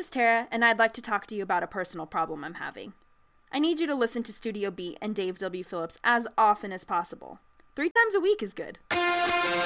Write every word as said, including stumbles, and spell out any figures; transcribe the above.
is Tara, and I'd like to talk to you about a personal problem I'm having. I need you to listen to Studio B and Dave W. Phillips as often as possible. Three times a week is good.